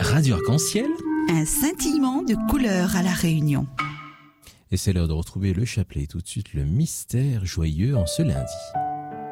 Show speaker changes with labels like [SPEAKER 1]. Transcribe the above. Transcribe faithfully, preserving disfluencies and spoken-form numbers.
[SPEAKER 1] Radio Arc-en-Ciel.
[SPEAKER 2] Un scintillement de couleurs à La Réunion.
[SPEAKER 1] Et c'est l'heure de retrouver le chapelet. Tout de suite, le mystère joyeux en ce lundi.